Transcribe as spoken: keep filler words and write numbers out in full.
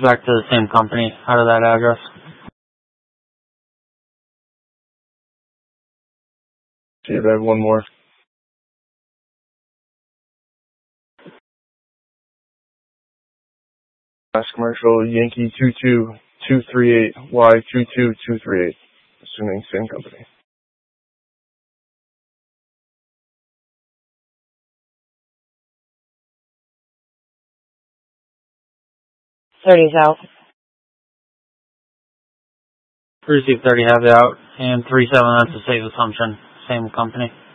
back to the same company out of that address. See if I have one more. Last commercial, Yankee two two two three eight, Y two two two three eight. Assuming same company. thirty's out. Receive thirty, have it out, and three seven, that's a safe assumption. Same company.